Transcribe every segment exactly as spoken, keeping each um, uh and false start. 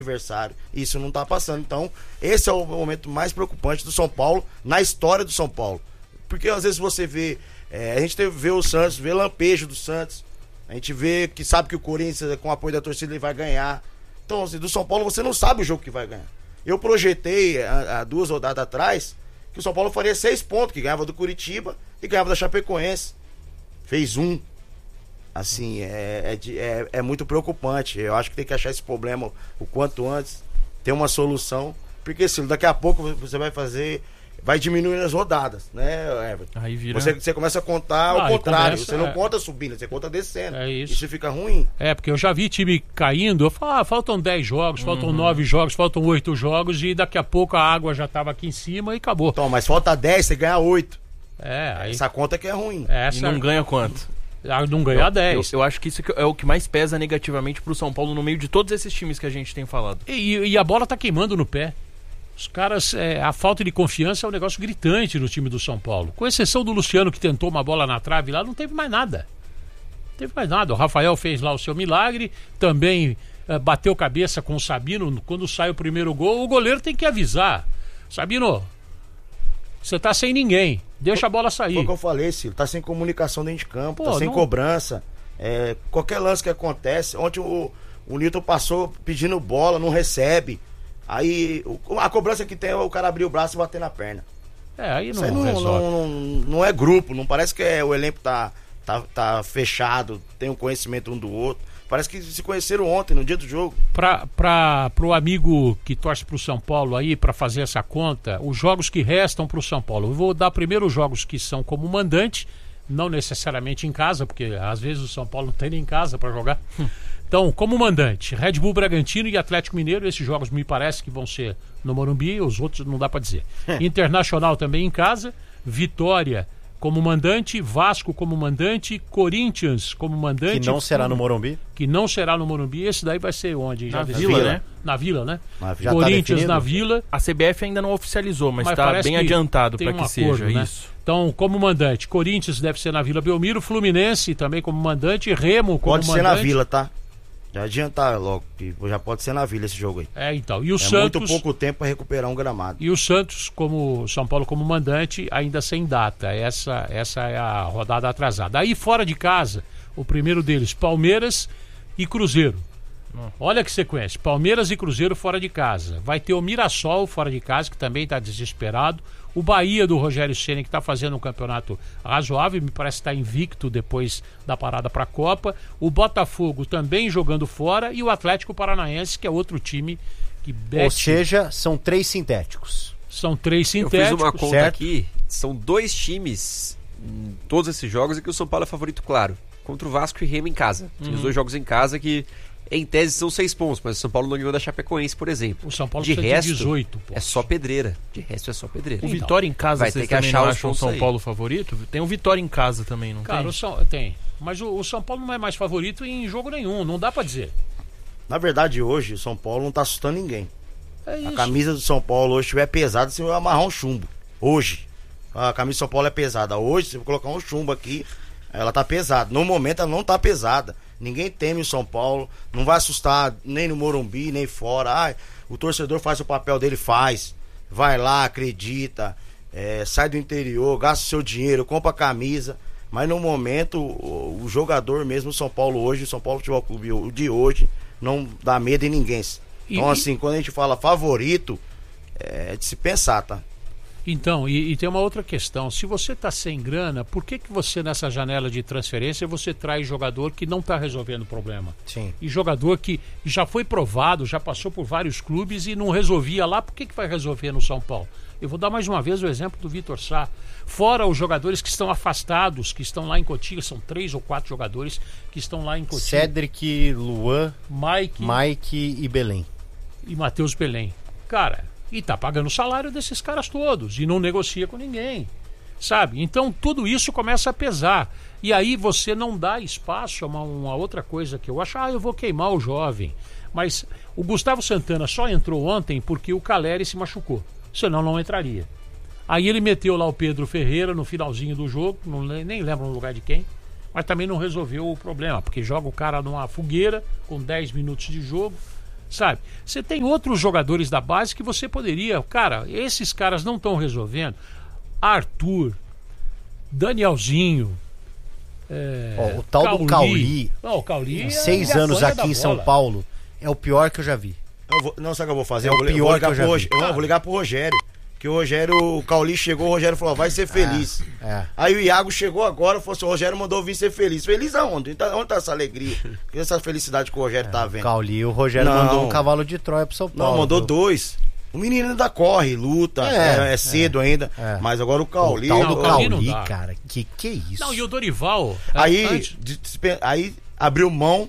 adversário. Isso não tá passando. Então, esse é o momento mais preocupante do São Paulo, na história do São Paulo. Porque às vezes você vê, é, a gente vê o Santos, vê lampejo do Santos, a gente vê que sabe que o Corinthians, com o apoio da torcida, ele vai ganhar. Então, assim, do São Paulo você não sabe o jogo que vai ganhar. Eu projetei há duas rodadas atrás que o São Paulo faria seis pontos, que ganhava do Curitiba e ganhava da Chapecoense. Fez um. Assim, é, é, é, é muito preocupante. Eu acho que tem que achar esse problema o quanto antes, ter uma solução, porque se daqui a pouco você vai fazer, vai diminuir as rodadas, né, Everton? Aí vira... você, você começa a contar ah, ao contrário, começa, você não é... conta subindo, você conta descendo. É isso. Isso fica ruim. É, porque eu já vi time caindo, eu falo, ah, faltam dez jogos, faltam uhum. nove jogos, faltam oito jogos, e daqui a pouco a água já estava aqui em cima e acabou. Então, mas falta dez, você ganha oito. É, aí... Essa conta que é ruim. Essa... E não ganha quanto? Não ganhar dez. Eu, eu acho que isso é o que mais pesa negativamente pro São Paulo no meio de todos esses times que a gente tem falado. E, e a bola tá queimando no pé. Os caras, é, a falta de confiança é um negócio gritante no time do São Paulo. Com exceção do Luciano, que tentou uma bola na trave lá, não teve mais nada. Não teve mais nada. O Rafael fez lá o seu milagre, também é, bateu cabeça com o Sabino. Quando sai o primeiro gol, o goleiro tem que avisar. Sabino, você tá sem ninguém. Deixa a bola sair. Foi o que eu falei, Ciro. Tá sem comunicação dentro de campo, Pô, tá sem não... cobrança. É, qualquer lance que acontece. Ontem o, o Nilton passou pedindo bola, não recebe. Aí o, a cobrança que tem é o cara abrir o braço e bater na perna. É, aí não, não, não, não, não é grupo, não parece que é, o elenco tá, tá, tá fechado, tem um conhecimento um do outro. Parece que se conheceram ontem, no dia do jogo. Para para pro amigo que torce pro São Paulo aí, para fazer essa conta, os jogos que restam pro São Paulo. Eu vou dar primeiro os jogos que são como mandante, não necessariamente em casa, porque às vezes o São Paulo não tem nem em casa para jogar. Então, como mandante, Red Bull Bragantino e Atlético Mineiro, esses jogos me parece que vão ser no Morumbi, os outros não dá para dizer. Internacional também em casa, Vitória como mandante, Vasco como mandante, Corinthians como mandante. Que não será no Morumbi? Que não será no Morumbi. Esse daí vai ser onde? Na Já Vila, Vila, né? Na Vila, né? Na Vila. Corinthians tá na Vila. A C B F ainda não oficializou, mas está bem adiantado para que, um que acordo, seja né? isso. Então, como mandante, Corinthians deve ser na Vila Belmiro, Fluminense também como mandante, Remo como pode mandante. Pode ser na Vila, tá? Já adiantar logo, que já pode ser na Vila esse jogo aí. É, então. E o é Santos. muito pouco tempo para recuperar um gramado. E o Santos, como São Paulo como mandante, ainda sem data. Essa, essa é a rodada atrasada. Aí fora de casa, o primeiro deles, Palmeiras e Cruzeiro. Hum. Olha que sequência. Palmeiras e Cruzeiro fora de casa. Vai ter o Mirassol fora de casa, que também está desesperado. O Bahia do Rogério Ceni, que está fazendo um campeonato razoável, me parece que está invicto depois da parada para a Copa. O Botafogo também jogando fora. E o Atlético Paranaense, que é outro time que bete. Ou seja, são três sintéticos. São três sintéticos. Eu fiz uma conta certo? aqui. São dois times em todos esses jogos em que o São Paulo é favorito, claro. Contra o Vasco e Remo em casa. Uhum. Os dois jogos em casa que... Em tese são seis pontos, mas o São Paulo não ganhou da Chapecoense, por exemplo. O São Paulo de resto, de dezoito pontos. É só pedreira. De resto é só pedreira. O então, Vitória em casa, vai vocês ter que achar não acham o São aí. Paulo favorito? Tem um Vitória em casa também, não Cara, tem? O São, tem. Mas o, o São Paulo não é mais favorito em jogo nenhum, não dá pra dizer. Na verdade, hoje, o São Paulo não tá assustando ninguém. É isso. A camisa do São Paulo hoje estiver pesada, você vai amarrar um chumbo. Hoje. A camisa do São Paulo é pesada. Hoje, se eu colocar um chumbo aqui, ela tá pesada. No momento, ela não tá pesada. Ninguém teme o São Paulo, não vai assustar nem no Morumbi, nem fora. Ah, o torcedor faz o papel dele, faz. Vai lá, acredita, é, sai do interior, gasta o seu dinheiro, compra a camisa. Mas no momento, o, o jogador mesmo, o São Paulo hoje, o São Paulo Futebol Clube o de hoje, não dá medo em ninguém. Então, e, assim, quando a gente fala favorito, é de se pensar, tá? Então, e, e tem uma outra questão. Se você está sem grana, por que que você nessa janela de transferência você traz jogador que não está resolvendo o problema? Sim. E jogador que já foi provado, já passou por vários clubes e não resolvia lá, por que que vai resolver no São Paulo? Eu vou dar mais uma vez o exemplo do Vitor Sá. Fora os jogadores que estão afastados, que estão lá em Cotia, são três ou quatro jogadores que estão lá em Cotia. Cedric, Luan, Mike, Mike e Belém. E Matheus Belém. Cara... E tá pagando o salário desses caras todos. E não negocia com ninguém. Sabe? Então tudo isso começa a pesar. E aí você não dá espaço a uma, uma outra coisa que eu acho. Ah, eu vou queimar o jovem. Mas o Gustavo Santana só entrou ontem porque o Caleri se machucou. Senão não entraria. Aí ele meteu lá o Pedro Ferreira no finalzinho do jogo. Não, nem lembro no lugar de quem. Mas também não resolveu o problema. Porque joga o cara numa fogueira com dez minutos de jogo. sabe? Você tem outros jogadores da base que você poderia... Cara, esses caras não estão resolvendo. Arthur, Danielzinho... É, Ó, o tal do Cauli, Não, o Cauli em é seis a anos sonha aqui da em São bola. Paulo, é o pior que eu já vi. Eu vou, não, sabe o que eu vou fazer? É eu o vou, eu pior vou ligar que eu já pro vi. Rogério. Eu não, vou ligar pro Rogério. Que o Rogério, o Cauli chegou, o Rogério falou, vai ser feliz. É. Aí o Iago chegou agora, falou assim, o Rogério mandou vir ser feliz. Feliz aonde? Tá- Onde tá essa alegria? Essa felicidade que o Rogério tá O vendo? Cauli, o Rogério Não. mandou um cavalo de Troia pro São Paulo. Não, mandou viu? dois. O menino ainda corre, luta, É, é, é cedo ainda. é. Mas agora o Cauli... O tal Não, do o Cauli não Cauli, dá. cara, que que é isso? Não, e o Dorival... Aí, antes- de- de- aí abriu mão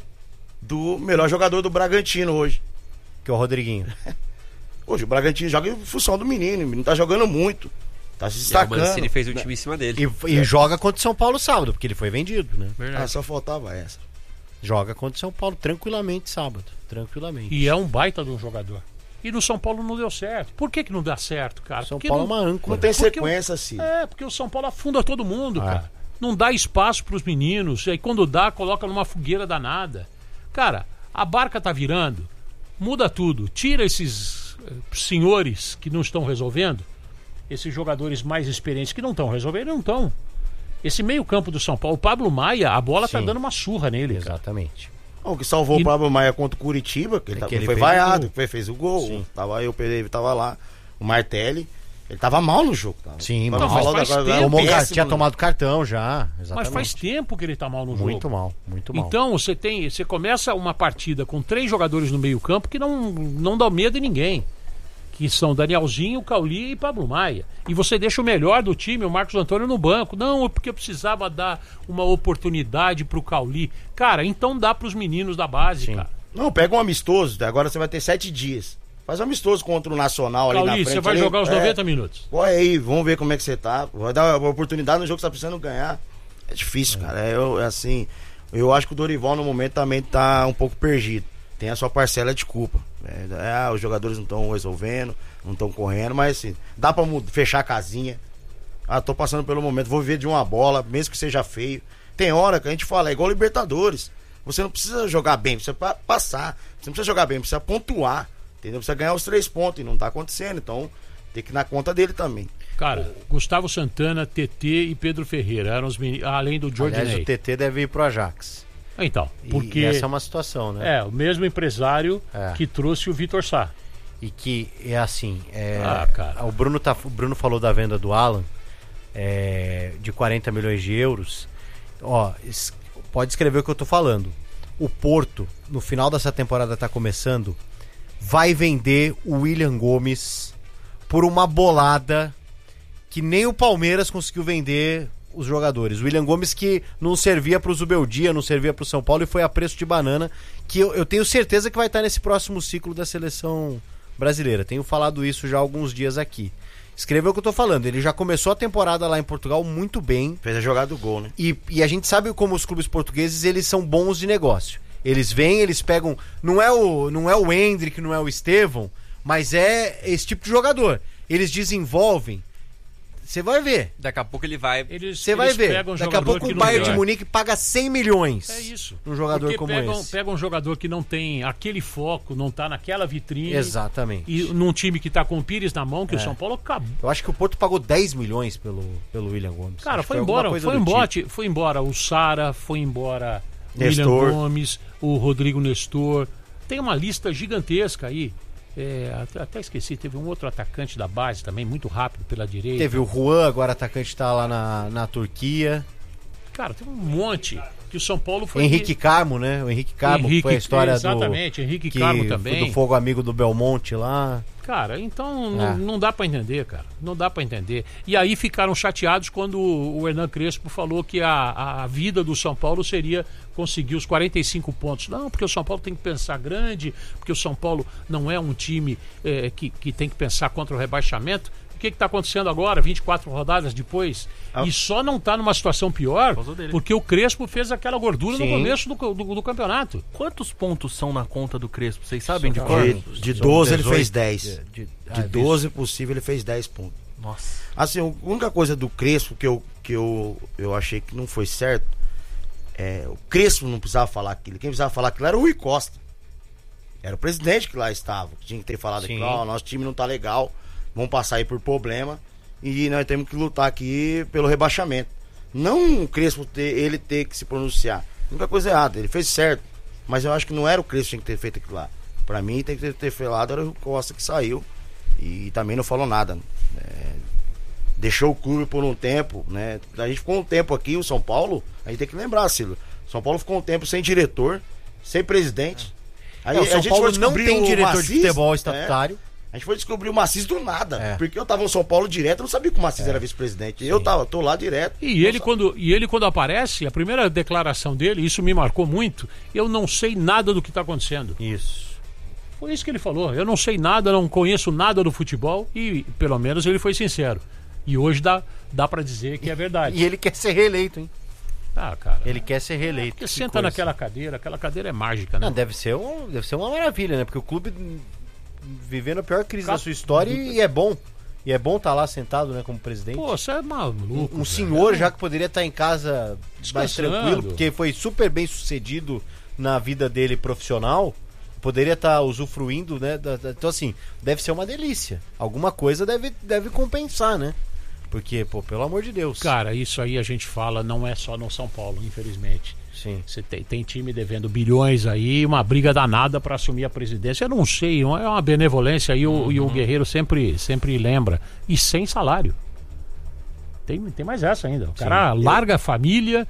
do melhor jogador do Bragantino hoje. Que é o Rodriguinho. Hoje o Bragantino joga em função do menino. O menino tá jogando muito. Tá se E o destacando. Mancini fez um time em cima dele. E, e joga contra o São Paulo sábado, porque ele foi vendido, né? Ah, só faltava essa. Joga contra o São Paulo tranquilamente sábado. Tranquilamente. E é um baita de um jogador. E no São Paulo não deu certo. Por que que não dá certo, cara? São Porque Paulo não... é uma âncora. Não tem Porque sequência, assim. É, porque o São Paulo afunda todo mundo, É. cara. Não dá espaço pros meninos. E aí quando dá, coloca numa fogueira danada. Cara, a barca tá virando. Muda tudo. Tira esses eh, senhores que não estão resolvendo. Esses jogadores mais experientes que não estão resolvendo, não estão. Esse meio campo do São Paulo, o Pablo Maia, a bola tá Sim. dando uma surra nele, cara. Exatamente. O que salvou E- o Pablo Maia contra o Curitiba, que ele, É tá- que ele foi fez o vaiado, gol. que foi- fez o gol. Sim. Tava eu, o Pereira tava lá. O Martelli, ele tava mal no jogo. Tava. Sim, Tava mal. Não, mas mal, faz agora- tempo. agora é Tomou, ca- péssimo, tinha né? tomado cartão já. Mas Exatamente. faz tempo que ele tá mal no jogo. Muito mal, muito mal. Então você tem, você começa uma partida com três jogadores no meio campo que não, não dá medo em ninguém, que são Danielzinho, Cauli e Pablo Maia. E você deixa o melhor do time, o Marcos Antônio, no banco. Não, é porque eu precisava dar uma oportunidade pro Cauli. Cara, então dá pros meninos da base, Sim. cara. Não, pega um amistoso. Agora você vai ter sete dias. Faz um amistoso contra o Nacional ali na Cauli, frente. você vai ali. jogar os É. noventa minutos. Olha aí, vamos ver como é que você tá. Vai dar uma oportunidade no jogo que você tá precisando ganhar. É difícil, cara. É, eu, é assim, eu acho que o Dorival no momento também tá um pouco perdido. Tem a sua parcela de culpa. É, é, os jogadores não estão resolvendo, não estão correndo, mas assim, dá pra mud- fechar a casinha. Ah, tô passando pelo momento, vou viver de uma bola, mesmo que seja feio. Tem hora que a gente fala, é igual Libertadores. Você não precisa jogar bem, precisa pa- passar. Você não precisa jogar bem, precisa pontuar. Entendeu? Precisa ganhar os três pontos e não tá acontecendo. Então, tem que ir na conta dele também. Cara, Gustavo Santana, T T e Pedro Ferreira eram os meninos, além do Aliás, Jordanei. o T T deve ir pro Ajax. Então, E- porque E essa é uma situação, né? é o mesmo empresário É. que trouxe o Vitor Sá. E que é assim. é, Ah, cara. O, Bruno tá, o Bruno falou da venda do Alan é, de quarenta milhões de euros. Ó, es- pode escrever o que eu tô falando. O Porto, no final dessa temporada tá começando, vai vender o William Gomes por uma bolada que nem o Palmeiras conseguiu vender os jogadores. O William Gomes que não servia pro Zubeldia, não servia pro São Paulo e foi a preço de banana, que eu, eu tenho certeza que vai estar nesse próximo ciclo da seleção brasileira. Tenho falado isso já há alguns dias aqui. Escreva o que eu tô falando. Ele já começou a temporada lá em Portugal muito bem. Fez a jogada do gol, né? E, e a gente sabe como os clubes portugueses eles são bons de negócio. Eles vêm, eles pegam. Não é o, não é o Hendrick, não é o Estevão, mas é esse tipo de jogador. Eles desenvolvem. Você vai ver. Daqui a pouco ele vai. Eles, Você vai eles ver. pegam um Daqui a jogador pouco que o não Bayern de tem- Munique paga cem milhões. É isso. Um jogador Porque como pegam, esse. pegam um jogador que não tem aquele foco, não tá naquela vitrine. Exatamente. E num time que tá com o Pires na mão, que É. o São Paulo acabou. Eu acho que o Porto pagou dez milhões pelo, pelo William Gomes. Cara, Acho que foi alguma embora, coisa foi do embora, tipo. foi embora o Sara, foi embora o William Nestor. Gomes, o Rodrigo Nestor. Tem uma lista gigantesca aí. É, até, até esqueci, teve um outro atacante da base também, muito rápido pela direita. Teve o Juan, agora atacante tá lá na, na Turquia. Cara, tem um monte que o São Paulo foi. Henrique Carmo, né? O Henrique Carmo Henrique, foi a história exatamente, Henrique do que, Carmo também. do Fogo Amigo do Belmonte lá. Cara, então É. não, não dá pra entender, cara. Não dá pra entender. E aí ficaram chateados quando o Hernan Crespo falou que a, a vida do São Paulo seria conseguir os quarenta e cinco pontos. Não, porque o São Paulo tem que pensar grande, porque o São Paulo não é um time eh, que, que tem que pensar contra o rebaixamento. O que está acontecendo agora, vinte e quatro rodadas depois? Ah. E só não está numa situação pior causa dele. porque o Crespo fez aquela gordura no Sim. começo do, do, do campeonato. Quantos pontos são na conta do Crespo? Vocês sabem de São cor? De, de doze ele fez dezoito. dez. De, de, De ah, doze possível ele fez dez pontos. Nossa. Assim, a única coisa do Crespo que eu, que eu, eu achei que não foi certo é o Crespo não precisava falar aquilo. Quem precisava falar aquilo era o Rui Costa. Era o presidente que lá estava, que tinha que ter falado Sim. aqui, ó, nosso time não tá legal, vamos passar aí por problema e nós temos que lutar aqui pelo rebaixamento. Não o Crespo ter, ele ter que se pronunciar. A única coisa errada, ele fez certo, mas eu acho que não era o Crespo que tinha que ter feito aquilo lá. Pra mim, tem que ter, ter falado, era o Costa que saiu e também não falou nada. É, deixou o clube por um tempo, né? A gente ficou um tempo aqui, o São Paulo, a gente tem que lembrar, Silvio, São Paulo ficou um tempo sem diretor, sem presidente. Aí É, o São a gente Paulo foi não descobrir tem o diretor Macis, de futebol é, estatutário. a gente foi descobrir o Macis do nada, É. porque eu tava no São Paulo direto, eu não sabia que o Macis era vice-presidente. Eu tava, tô lá direto. E ele, quando, e ele, quando aparece, a primeira declaração dele, isso me marcou muito, eu não sei nada do que está acontecendo. Isso. Foi isso que ele falou. Eu não sei nada, não conheço nada do futebol e, pelo menos, ele foi sincero. E hoje dá, dá para dizer que é verdade. E ele quer ser reeleito, hein? Ah, cara. Ele quer ser reeleito. Porque Que senta coisa. naquela cadeira, aquela cadeira é mágica, né? Não, deve ser, um, deve ser uma maravilha, né? Porque o clube hum, vivendo a pior crise Ca- da sua história e é bom. E é bom estar lá sentado, né, como presidente. Pô, você é maluco. um velho. senhor já que poderia estar em casa mais Descansando. tranquilo, porque foi super bem sucedido na vida dele profissional, poderia estar usufruindo, né? da- da- então, assim, deve ser uma delícia. Alguma coisa deve, deve compensar, né? Porque, pô, pelo amor de Deus. Cara, isso aí a gente fala, não é só no São Paulo, infelizmente. Sim. Você tem, tem time devendo bilhões aí, uma briga danada para assumir a presidência. Eu não sei, é uma benevolência aí, o, e o Guerreiro sempre, sempre lembra. E sem salário. Tem, tem mais essa ainda. O cara larga a família,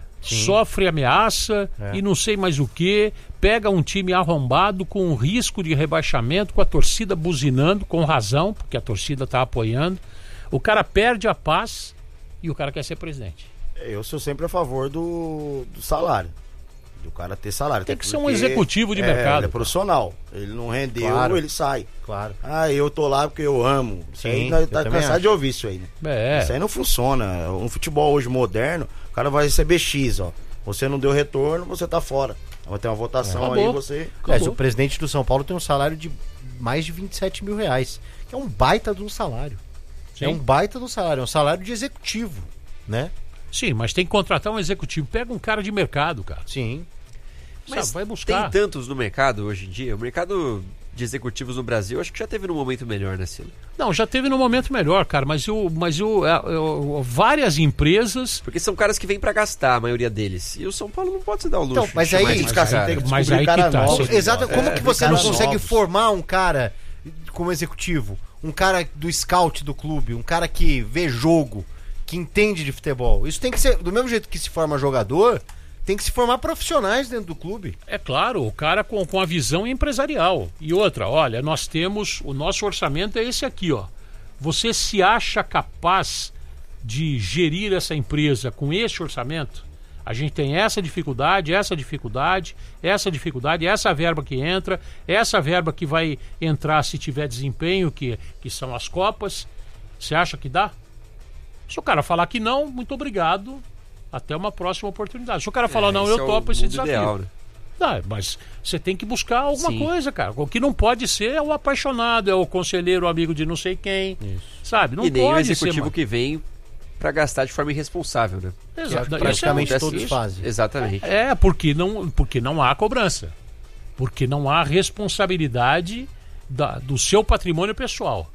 sofre ameaça É. e não sei mais o que. Pega um time arrombado com um risco de rebaixamento, com a torcida buzinando, com razão, porque a torcida está apoiando. O cara perde a paz e o cara quer ser presidente. Eu sou sempre a favor do, do salário. Do cara ter salário. Tem Até que ser um porque, executivo de é, mercado. Ele é profissional. Ele não rendeu, Claro. ele sai. Claro. Ah, eu tô lá porque eu amo. Isso Sim, aí nós eu tá também cansado acho. de ouvir isso aí, né? É. Isso aí não funciona. Um futebol hoje moderno, o cara vai receber X, ó. Você não deu retorno, você tá fora. Vai ter uma votação Acabou. aí, você. É, o presidente do São Paulo tem um salário de mais de vinte e sete mil reais. Que é um baita de um salário. Sim. É um baita de um salário. É um salário de executivo, né? Sim, mas tem que contratar um executivo. Pega um cara de mercado, cara. Sim. Mas Sabe, vai buscar. tem tantos no mercado hoje em dia. O mercado de executivos no Brasil, acho que já teve num momento melhor, né, Silo? Não, já teve no momento melhor, cara, mas eu, mas eu, eu- eu- várias empresas. Porque são caras que vêm pra gastar, a maioria deles. E o São Paulo não pode se dar o luxo. Então, mas de chamar aí- esses Os caras caras. têm que Mas descobrir aí que cara tá, novo. sim. Exato. Como É, que você não caras consegue novos. formar um cara como executivo? Um cara do scout do clube, um cara que vê jogo, que entende de futebol. Isso tem que ser, do mesmo jeito que se forma jogador, tem que se formar profissionais dentro do clube. É claro, o cara com, com a visão empresarial. E outra, olha, nós temos. O nosso orçamento é esse aqui, ó. Você se acha capaz de gerir essa empresa com esse orçamento? A gente tem essa dificuldade, essa dificuldade, essa dificuldade, essa verba que entra, essa verba que vai entrar se tiver desempenho, que, que são as Copas. Você acha que dá? Se o cara falar que não, muito obrigado. Até uma próxima oportunidade. Se o cara falar, É, não, esse eu é o topo esse mundo desafio. ideal, né? Tá, mas você tem que buscar alguma Sim. coisa, cara. O que não pode ser é o apaixonado, é o conselheiro, o amigo de não sei quem. Sabe? Não E nem o pode executivo ser. que vem pra gastar de forma irresponsável, né? Exato. Que é Isso é- praticamente acontece todos isso. fazem. Exatamente. É, porque não, porque não há cobrança. Porque não há responsabilidade da- do seu patrimônio pessoal.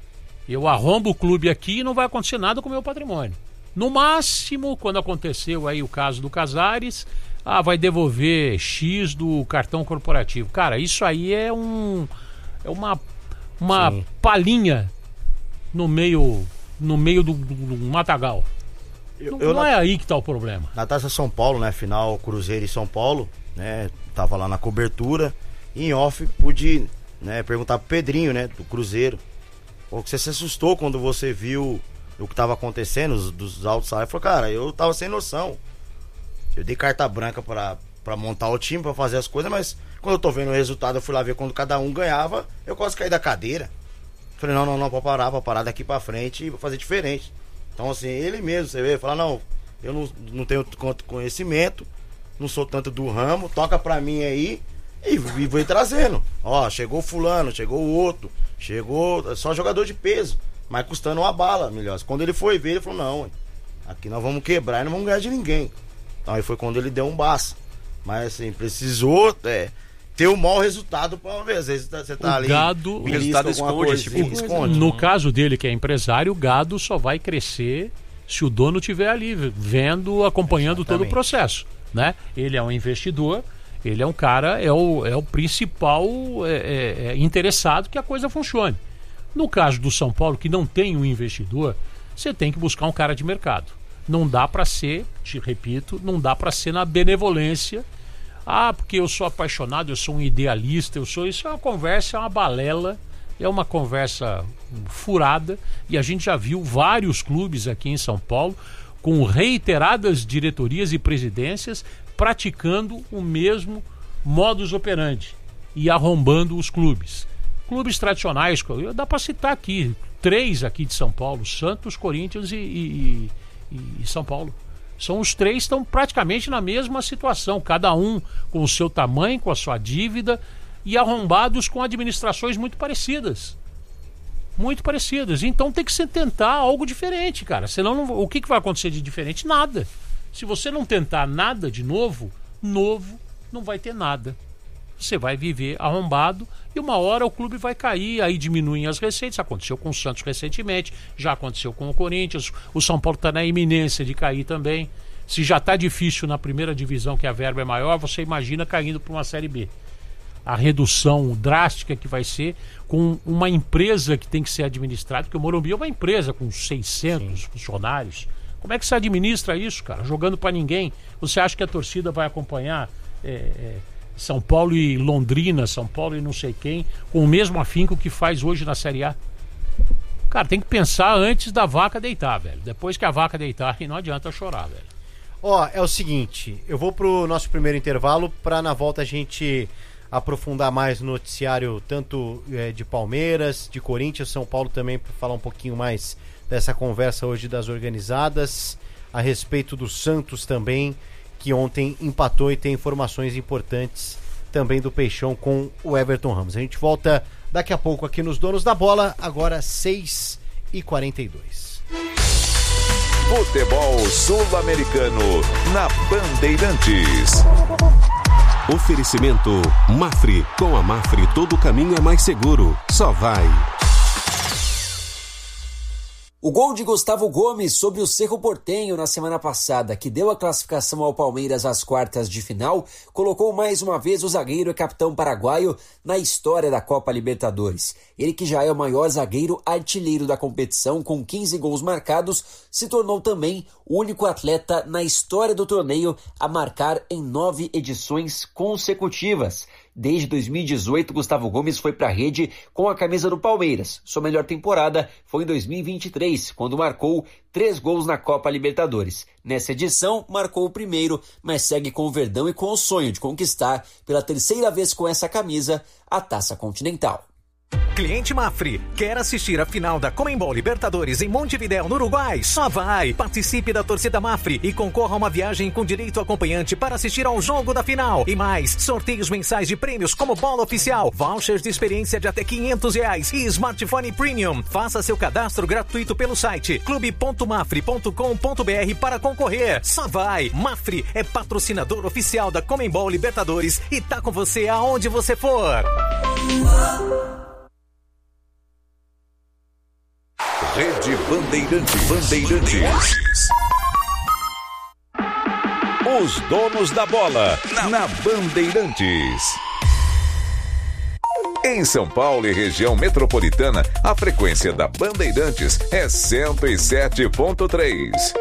Eu arrombo o clube aqui e não vai acontecer nada com o meu patrimônio. No máximo, quando aconteceu aí o caso do Casares, ah, vai devolver X do cartão corporativo. Cara, isso aí é um é uma uma Sim. palhinha no meio no meio do, do, do matagal. Eu, Não, eu não na, é aí que tá o problema. na Taça São Paulo, né? Final Cruzeiro e São Paulo, né? Tava lá na cobertura. E em off pude, né, perguntar pro Pedrinho, né? Do Cruzeiro. Pô, que você se assustou quando você viu o que tava acontecendo, os, dos altos salários. Falou, cara, eu tava sem noção. Eu dei carta branca pra, pra montar o time, pra fazer as coisas, mas quando eu tô vendo o resultado, eu fui lá ver quando cada um ganhava, eu quase caí da cadeira. Falei, não, não, não, pode parar, pode parar daqui pra frente e vou fazer diferente. Então, assim, ele mesmo, você vê, fala, não, eu não, não tenho tanto conhecimento, não sou tanto do ramo, toca pra mim aí e, e vou ir trazendo. Ó, chegou fulano, chegou o outro, chegou só jogador de peso, mas custando uma bala, melhor. Quando ele foi ver, ele falou, não, aqui nós vamos quebrar e não vamos ganhar de ninguém. Então aí foi quando ele deu um baço. Mas assim, precisou, é, ter o mau resultado para uma vez. Às vezes você tá O ali. gado- belisca o resultado alguma esconde coisa, esse tipo de coisa. esconde. No caso dele, que é empresário, o gado só vai crescer se o dono estiver ali, vendo, acompanhando todo o Exatamente. processo. Né? Ele é um investidor, ele é um cara, é o, é o principal é, é, é, interessado que a coisa funcione. No caso do São Paulo, que não tem um investidor, você tem que buscar um cara de mercado. Não dá para ser, te repito, não dá para ser na benevolência. Ah, porque eu sou apaixonado, eu sou um idealista, eu sou. Isso é uma conversa, é uma balela, é uma conversa furada. E a gente já viu vários clubes aqui em São Paulo com reiteradas diretorias e presidências praticando o mesmo modus operandi e arrombando os clubes. Clubes tradicionais, dá para citar aqui, três aqui de São Paulo: Santos, Corinthians e, e, e, e São Paulo. São os três que estão praticamente na mesma situação, cada um com o seu tamanho, com a sua dívida e arrombados com administrações muito parecidas. Muito parecidas. Então tem que se tentar algo diferente, cara. Senão não, o que, que vai acontecer de diferente? Nada. Se você não tentar nada de novo, novo, não vai ter nada. Você vai viver arrombado e uma hora o clube vai cair, aí diminuem as receitas. Aconteceu com o Santos recentemente, já aconteceu com o Corinthians, o São Paulo está na iminência de cair também. Se já está difícil na primeira divisão, que a verba é maior, você imagina caindo para uma Série B. A redução drástica que vai ser com uma empresa que tem que ser administrada, porque o Morumbi é uma empresa com seiscentos Sim. funcionários. Como é que se administra isso, cara? Jogando para ninguém. Você acha que a torcida vai acompanhar é, é, São Paulo e Londrina, São Paulo e não sei quem, com o mesmo afinco que faz hoje na Série A? Cara, tem que pensar antes da vaca deitar, velho. Depois que a vaca deitar, não adianta chorar, velho. Ó, é o seguinte, eu vou pro nosso primeiro intervalo para na volta a gente aprofundar mais no noticiário tanto é, de Palmeiras, de Corinthians, São Paulo também, para falar um pouquinho mais dessa conversa hoje das organizadas, a respeito do Santos também, que ontem empatou e tem informações importantes também do Peixão com o Everton Ramos. A gente volta daqui a pouco aqui nos Donos da Bola, agora seis e quarenta e dois. Futebol Sul-Americano na Bandeirantes. Oferecimento Mafre. Com a Mafre todo caminho é mais seguro. Só vai. O gol de Gustavo Gomes sobre o Cerro Porteño na semana passada, que deu a classificação ao Palmeiras às quartas de final, colocou mais uma vez o zagueiro e capitão paraguaio na história da Copa Libertadores. Ele, que já é o maior zagueiro artilheiro da competição, com quinze gols marcados, se tornou também o único atleta na história do torneio a marcar em nove edições consecutivas. Desde dois mil e dezoito, Gustavo Gomes foi para a rede com a camisa do Palmeiras. Sua melhor temporada foi em dois mil e vinte e três, quando marcou três gols na Copa Libertadores. Nessa edição, marcou o primeiro, mas segue com o Verdão e com o sonho de conquistar, pela terceira vez com essa camisa, a Taça Continental. Cliente Mafre, quer assistir a final da Conmebol Libertadores em Montevidéu, no Uruguai? Só vai! Participe da torcida Mafre e concorra a uma viagem com direito acompanhante para assistir ao jogo da final. E mais, sorteios mensais de prêmios como bola oficial, vouchers de experiência de até quinhentos reais e smartphone premium. Faça seu cadastro gratuito pelo site clube ponto mafre ponto com ponto br para concorrer. Só vai! Mafre é patrocinador oficial da Conmebol Libertadores e tá com você aonde você for. Rede Bandeirantes. Bandeirantes. Os Donos da Bola na Bandeirantes. Em São Paulo e região metropolitana, a frequência da Bandeirantes é cento e sete ponto três.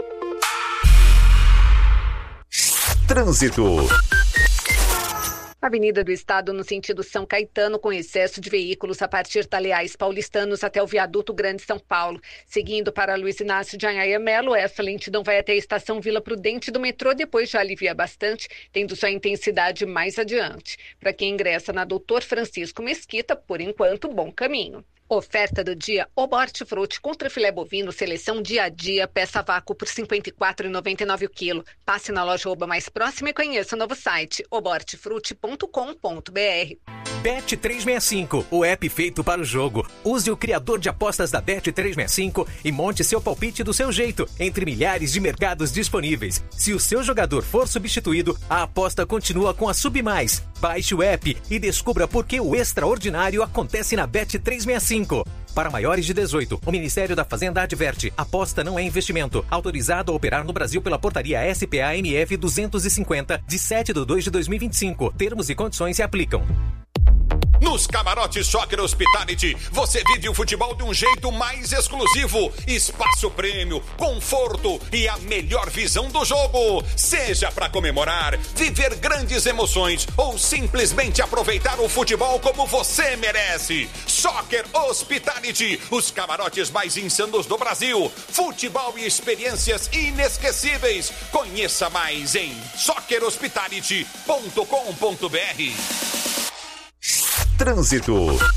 Trânsito. Avenida do Estado no sentido São Caetano, com excesso de veículos a partir da Leais Paulistanos até o Viaduto Grande São Paulo. Seguindo para Luiz Inácio de Anhaia Melo, essa lentidão vai até a estação Vila Prudente do metrô, depois já alivia bastante, tendo sua intensidade mais adiante. Para quem ingressa na Doutor Francisco Mesquita, por enquanto, bom caminho. Oferta do dia, Oba Hortifruti contra filé bovino, seleção dia a dia, peça vácuo por cinquenta e quatro reais e noventa e nove centavos o quilo. Passe na loja Oba mais próxima e conheça o novo site, oba hortifruti ponto com ponto b r. Bet trezentos e sessenta e cinco, o app feito para o jogo. Use o criador de apostas da Bet trezentos e sessenta e cinco e monte seu palpite do seu jeito, entre milhares de mercados disponíveis. Se o seu jogador for substituído, a aposta continua com a Submais. Baixe o app e descubra por que o extraordinário acontece na Bet trezentos e sessenta e cinco. Para maiores de dezoito, o Ministério da Fazenda adverte: aposta não é investimento. Autorizado a operar no Brasil pela portaria S P A M F duzentos e cinquenta, de sete de dois de dois mil e vinte e cinco. Termos e condições se aplicam. Nos camarotes Soccer Hospitality, você vive o futebol de um jeito mais exclusivo. Espaço prêmio, conforto e a melhor visão do jogo. Seja para comemorar, viver grandes emoções ou simplesmente aproveitar o futebol como você merece. Soccer Hospitality, os camarotes mais insanos do Brasil. Futebol e experiências inesquecíveis. Conheça mais em soccer hospitality ponto com ponto b r. Trânsito.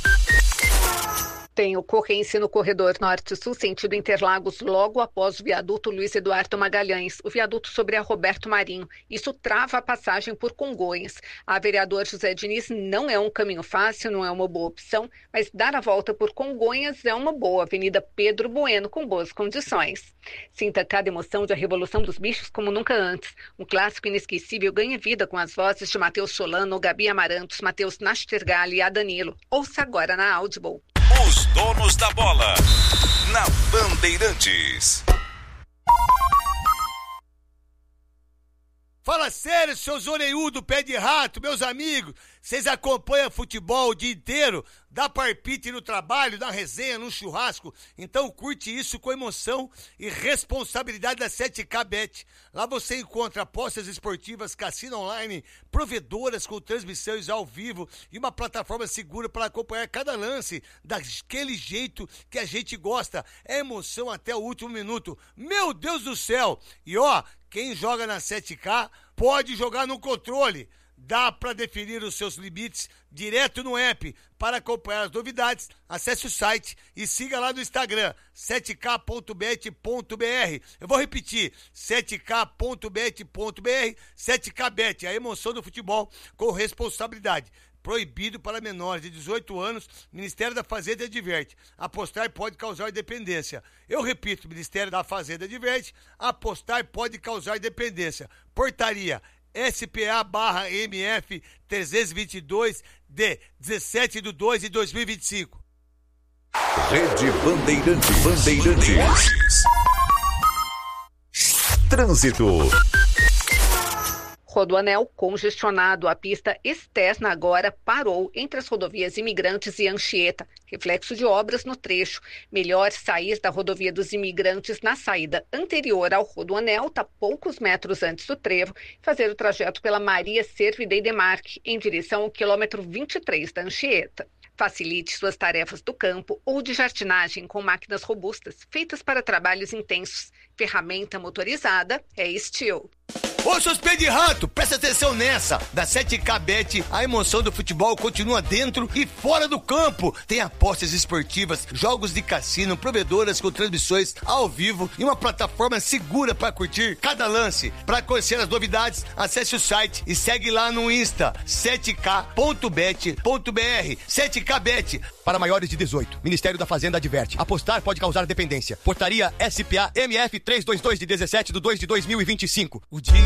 Tem ocorrência no corredor norte-sul, sentido Interlagos, logo após o viaduto Luiz Eduardo Magalhães, o viaduto sobre a Roberto Marinho. Isso trava a passagem por Congonhas. A vereador José Diniz não é um caminho fácil, não é uma boa opção, mas dar a volta por Congonhas é uma boa. Avenida Pedro Bueno, com boas condições. Sinta cada emoção de A Revolução dos Bichos como nunca antes. Um clássico inesquecível ganha vida com as vozes de Matheus Solano, Gabi Amarantos, Matheus Nastergalli e a Danilo. Ouça agora na Audible. Os donos da bola, na Bandeirantes. Fala sério, seus orelhudos, pé de rato, meus amigos. Vocês acompanham futebol o dia inteiro, dá parpite no trabalho, na resenha, no churrasco. Então curte isso com emoção e responsabilidade da sete K Bet. Lá você encontra apostas esportivas, cassino online, provedoras com transmissões ao vivo e uma plataforma segura para acompanhar cada lance daquele jeito que a gente gosta. É emoção até o último minuto. Meu Deus do céu! E ó, quem joga na sete K pode jogar no controle. Dá para definir os seus limites direto no app. Para acompanhar as novidades, acesse o site e siga lá no Instagram, sete k ponto bet ponto b r. Eu vou repetir, sete k ponto bet ponto b r, sete K Bet, a emoção do futebol com responsabilidade. Proibido para menores de dezoito anos, Ministério da Fazenda adverte. Apostar pode causar dependência. Eu repito, Ministério da Fazenda adverte, apostar pode causar dependência. Portaria S P A barra M F trezentos e vinte e dois de dezessete de dois de dois mil e vinte e cinco. Rede Bandeirantes. Bandeirantes. Trânsito. Rodoanel congestionado. A pista externa agora parou entre as rodovias Imigrantes e Anchieta, reflexo de obras no trecho. Melhor sair da rodovia dos Imigrantes na saída anterior ao Rodoanel, tá poucos metros antes do trevo, fazer o trajeto pela Maria Servidei e Demarque, em direção ao quilômetro vinte e três da Anchieta. Facilite suas tarefas do campo ou de jardinagem com máquinas robustas, feitas para trabalhos intensos. Ferramenta motorizada é Steel. Ô, seus pés de rato, presta atenção nessa. Da sete K Bet, a emoção do futebol continua dentro e fora do campo. Tem apostas esportivas, jogos de cassino, provedoras com transmissões ao vivo e uma plataforma segura para curtir cada lance. Para conhecer as novidades, acesse o site e segue lá no Insta, sete k ponto bet ponto b r. sete K Bet. Para maiores de dezoito, Ministério da Fazenda adverte. Apostar pode causar dependência. Portaria S P A M F trezentos e vinte e dois de dezessete de dois de dois mil e vinte e cinco. O dia